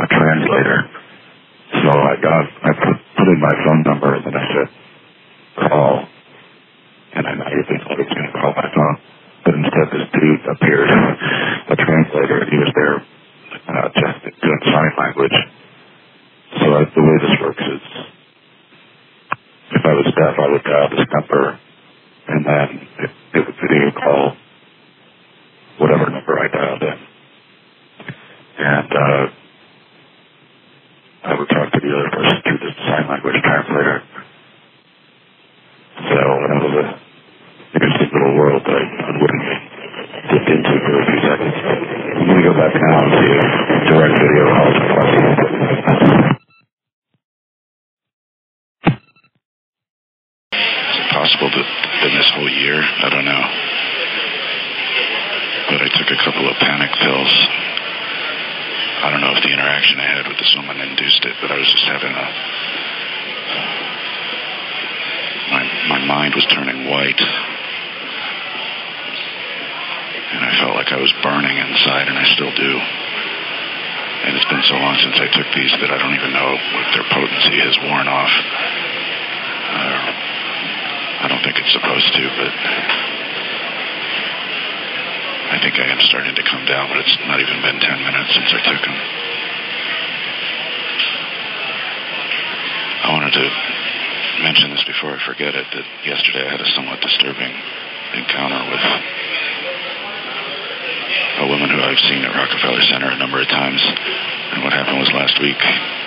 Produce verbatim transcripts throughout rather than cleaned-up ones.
a translator. So I got, I put, put in my phone number, and then I said, call. And I know you think I was going to call my phone. But instead, this dude appeared, a translator, and he was there uh, just doing sign language. So uh, the way this works is, if I was deaf, I would dial this number, and then it, it would video call whatever number I dialed in. And uh, I would talk to the other person through the sign language translator. So that was a interesting little world that I wouldn't dip into for a few seconds. I'm going to go back now to direct video calls. Is it possible that in this whole year? I don't know. But I took a couple of panic pills. I don't know if the interaction I had with this woman induced it, but I was just having a... My, my mind was turning white. And I felt like I was burning inside, and I still do. And it's been so long since I took these that I don't even know if their potency has worn off. Uh, I don't think it's supposed to, but I think I am starting to come down, but it's not even been ten minutes since I took them. I wanted to mention this before I forget it, that yesterday I had a somewhat disturbing encounter with a woman who I've seen at Rockefeller Center a number of times. And what happened was last week,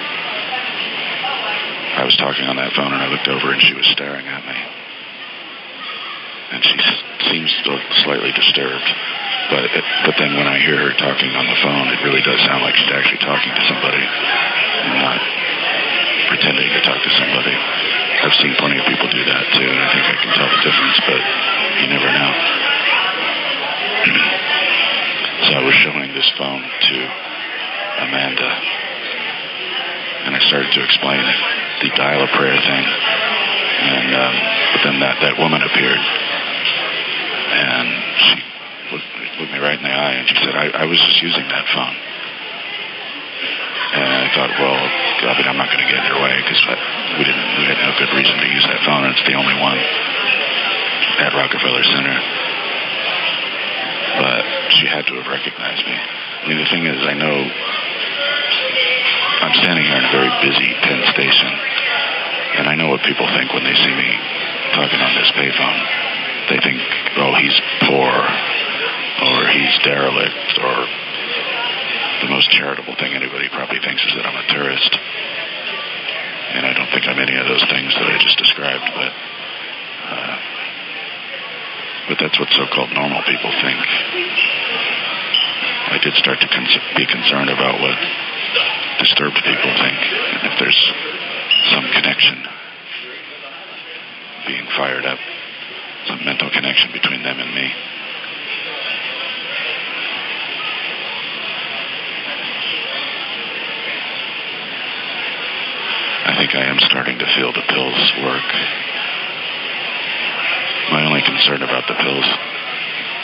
I was talking on that phone and I looked over and she was staring at me. And she seems still slightly disturbed. But it, but then when I hear her talking on the phone, it really does sound like she's actually talking to somebody and not pretending to talk to somebody. I've seen plenty of people do that too, and I think I can tell the difference, but you never know. So I was showing this phone to Amanda, and I started to explain it, the dial-a-prayer thing, and um, but then that, that woman appeared, and she looked, looked me right in the eye, and she said, I, I was just using that phone. And I thought, well, I mean, I'm not going to get in your way, because we didn't, we had no good reason to use that phone, and it's the only one at Rockefeller Center. But she had to have recognized me. I mean, the thing is, I know I'm standing here in a very busy Penn Station, and I know what people think when they see me talking on this payphone. They think, oh, he's poor, or he's derelict, or the most charitable thing anybody probably thinks is that I'm a tourist. And I don't think I'm any of those things that I just described, but uh, but that's what so-called normal people think. I did start to cons- be concerned about what disturbed people think, and if there's some connection being fired up, some mental connection between them and me. I think I am starting to feel the pills work. My only concern about the pills